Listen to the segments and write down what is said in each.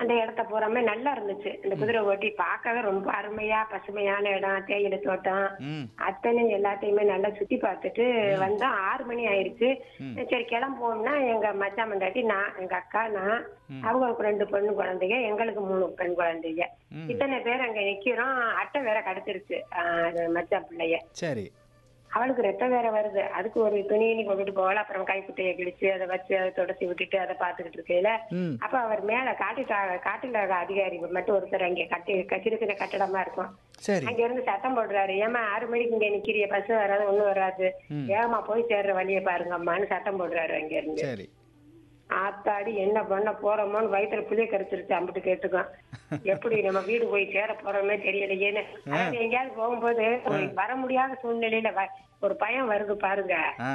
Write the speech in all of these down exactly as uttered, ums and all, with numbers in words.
அந்த இடத்த பூராமே நல்லா இருந்துச்சு. இந்த குதிரை ஓட்டி பார்க்கவே ரொம்ப அருமையா பசுமையான இடம், தேயிலை தோட்டம், ம். அத்தனை எல்லாத்தையுமே நல்லா சுத்தி பார்த்துட்டு ம். வந்தோம். ஆறு மணி ஆயிருச்சு. ம். சரி கிளம்புவோம்னா எங்க மச்சான் பொண்டாட்டி, நான், எங்க அக்கா, நான், ம். அவங்களுக்கு ரெண்டு பெண் குழந்தைங்க, எங்களுக்கு மூணு பெண் குழந்தைங்க. ம். இத்தனை பேர் அங்க நிக்கிறோம். அட்டை வேற கடத்திருச்சு ஆஹ் அது மச்சான் பிள்ளைய. சரி. அவளுக்கு ரத்தம் வேற வருது. அதுக்கு ஒரு துணியினி கொண்டுட்டு போகல. அப்புறம் கைக்குட்டையை கிழிச்சு அதை வச்சு அதை தொடச்சி விட்டுட்டு அதை பாத்துக்கிட்டு இருக்கையில ம். அப்ப அவர் மேல காட்டு காட்டுல அதிகாரி மட்டும் ஒருத்தர் அங்க கட்டி சின்ன சின்ன கட்டடமா இருக்கும். சரி. அங்க இருந்து சத்தம் போடுறாரு, ஏமா ஆறு மணிக்கு இங்க நிக்கிறிய, பஸ் வராது ஒண்ணும் வராது, ம். ஏமா போய் சேர்ற வழியை பாருங்கம்மான்னு சத்தம் போடுறாரு அங்க இருந்து. சரி. ஆத்தாடி என்ன பண்ண போறோமோன்னு வயிற்றுல புளிய கரைச்சிருச்சு. அம்பிட்டு கேட்டுக்கோம். எப்படி நம்ம வீடு போய் சேர போறோமே தெரியலையேன்னு. அதாவது எங்கேயாவது போகும்போது ஒரு வர முடியாத சூழ்நிலையில வ- ஒரு பயம் வருது பாருங்க. ஆ.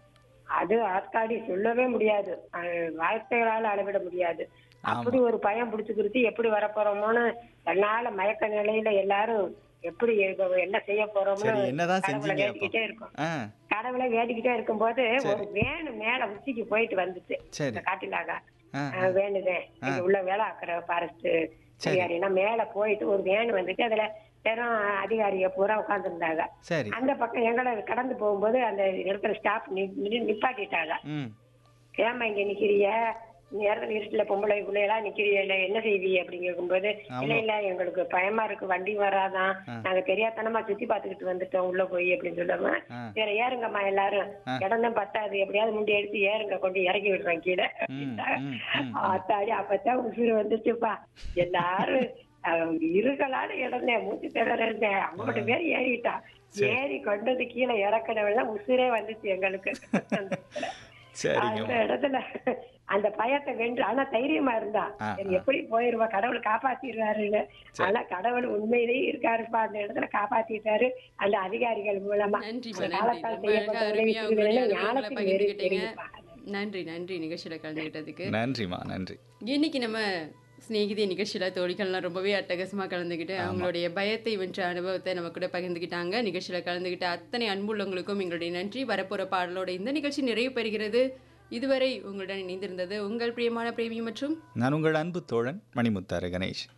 அது ஆத்தாடி சொல்லவே முடியாது. அஹ் வார்த்தைகளால அளவிட முடியாது. அப்படி ஒரு பயம் பிடிச்சுக்கிருச்சு. எப்படி வர போறோமோன்னு தன்னால மயக்க நிலையில எல்லாரும் எப்படி இப்ப என்ன செய்ய போறோம்னு சரி, என்னதான் கடவுளை செஞ்சீங்க அப்போ? வேண்டிக்கிட்டே இருக்கும். ஆ. கடவுளை வேண்டிக்கிட்டே இருக்கும்போது சரி. ஒரு வேணு மேல உச்சிக்கு போயிட்டு வந்துச்சு. சரி. இந்த காட்டிலாக ஆ. அஹ் வேணுதேன் இங்க உள்ள வேலை ஆக்குற ஃபாரஸ்ட் அதிகாரினா மேல போயிட்டு ஒரு வேன் வந்துட்டு அதுல வெறும் அதிகாரிக பூரா உட்கார்ந்து இருந்தாங்க. சரி. அந்த பக்கம் எங்களை கடந்து போகும்போது அந்த இடத்துல ஸ்டாப் நிப்பாட்டிட்டாங்க. ம். ஏமா இங்க நிக்கிறிய, நேரத்துல இருட்டுல பொம்பளை பிள்ளைகளா நிக்கிறிய, இல்ல என்ன செய்வீங்க அப்படின்னு கேட்கும்போது, இல்ல ஆமா. இல்ல எங்களுக்கு பயமா இருக்கு, வண்டி வராதான், ஆ. நாங்க தெரியாதனமா சுத்தி பாத்துக்கிட்டு வந்துட்டோம் உள்ள போய் அப்படின்னு சொல்லாம, ஆ. வேற ஏறுங்கம்மா எல்லாரும், ஆ. இடம் தான் பத்தாது, எப்படியாவது முண்டி எடுத்து ஏறுங்க, கொண்டு இறக்கி விடுறேன் கீழே ம். அப்படின்ட்டாங்க. ம். ம். ஆத்தாடி அப்பதான் உசுறு வந்துச்சுப்பா. எல்லாரும் அவங்க இருக்கலான இடம் தான், மூச்சு திணற இருந்தேன். ஐம்பது பேர் ஏறிட்டா. சரி. ஏறி கொண்டது கீழே இறக்கணும் உசுரே வந்துச்சு எங்களுக்கு. அந்த இடத்துல. சரிங்க. அந்த இடத்துல அந்த பயத்தை வென்று, ஆனா தைரியமா இருந்தா ஆ, சரி ஆ. எப்படி போயிருவா, கடவுள் காப்பாத்திடுறாருன்னு. சரி. ஆனா கடவுள் உண்மையிலேயே இருக்காருப்பா, அந்த இடத்துல காப்பாத்திட்டாரு அந்த அதிகாரிகள் மூலமா. நன்றிம்மா, அந்த நன்றி. காலத்தால் ரொம்ப அழகா செய்யப்பட்ட உதவி அருமையா உங்களுடைய புரிதல்னா அனுபவங்களை ஞானத்துக்கு வேறு பகிர்ந்துக்கிட்டீங்க. தெரியுப்பா. நன்றி நன்றி நிகழ்ச்சியில கலந்துக்கிட்டதுக்கு. நன்றிம்மா, நன்றி. இன்னைக்கு நம்ம சிநேகிதி நிகழ்ச்சியில தோழிகள்லாம் ரொம்பவே அட்டகாசமா கலந்துக்கிட்டு ஆமா. அவங்களுடைய பயத்தை வென்ற அனுபவத்தை நம்ம கூட பகிர்ந்துக்கிட்டாங்க. நிகழ்ச்சியில கலந்துக்கிட்ட அத்தனை அன்புள்ளவங்களுக்கும் எங்களுடைய நன்றி. வரப்போற பாடலோட இந்த நிகழ்ச்சி நிறைவு பெறுகிறது. இதுவரை உங்களுடன் இணைந்திருந்தது உங்கள் பிரியமான பிரேமி மற்றும் நான் உங்கள் அன்பு தோழன் மணிமுத்தாறு கணேஷ்.